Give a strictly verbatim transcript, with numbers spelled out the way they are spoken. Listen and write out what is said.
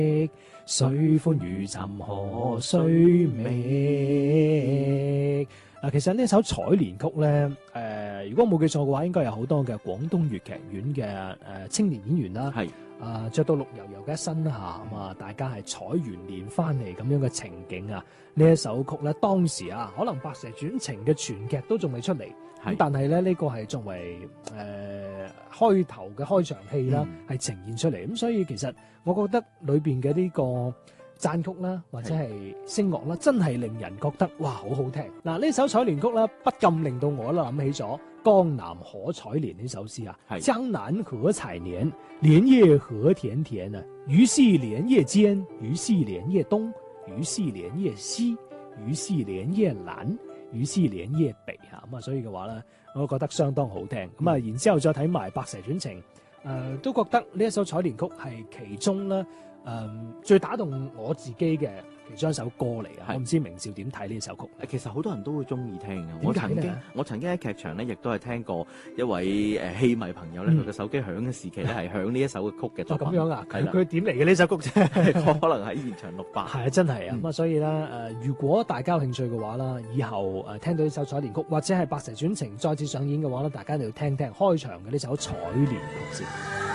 水寬如尋河水覓。嗱，其實呢首采蓮曲咧，誒、呃，如果冇記錯嘅話，應該有好多嘅廣東粵劇院嘅誒、呃、青年演員啦，係啊，着到綠油油嘅一身嚇，咁啊，大家係採完蓮翻嚟咁樣嘅情景啊，呢一首曲咧，當時啊，可能《白蛇傳情》嘅全劇都仲未出嚟，咁但係咧呢、這個係作為誒、呃、開頭嘅開場戲啦，係、嗯、呈現出嚟，咁所以其實我覺得裏邊嘅呢個讚曲啦，或者係聲樂啦，真係令人覺得哇，好好聽。嗱，呢首采蓮曲啦，不禁令到我啦諗起咗江南可採蓮呢首詩啊。江南可採蓮，蓮葉何田田啊，魚戲蓮葉間，魚戲蓮葉東，魚戲蓮葉西，魚戲蓮葉南，魚戲蓮葉北啊。咁啊，所以嘅話咧，我覺得相當好聽。咁、嗯、啊，然之後再睇埋《白蛇傳情》，誒、呃，都覺得呢一首采蓮曲係其中咧。誒、嗯，最打動我自己嘅其中一首歌嚟嘅，我唔知明照點睇呢首曲。 其實好多人都會中意聽嘅。我曾經我曾經喺劇場咧，亦都係聽過一位誒戲迷朋友咧，佢、嗯、嘅手機響嘅時期咧係響呢一首嘅曲嘅作品。 咁樣啊？佢佢點嚟嘅呢首曲啫？ 可能喺現場錄吧。係啊， 真係啊。咁、嗯、啊，所以咧誒、呃，如果大家有興趣嘅話啦，以後誒、呃、聽到呢首采蓮曲，或者係《白蛇傳情》再次上演嘅話咧，大家一定要聽聽開場嘅呢首采蓮曲先。